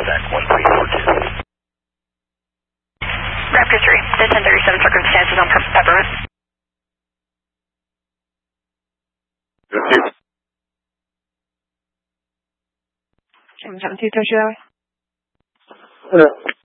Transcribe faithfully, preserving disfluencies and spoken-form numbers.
Quebec one three four two. Raptor three, the ten thirty-seven circumstances on Peppermint. seven seven two, Tertiary. Yeah.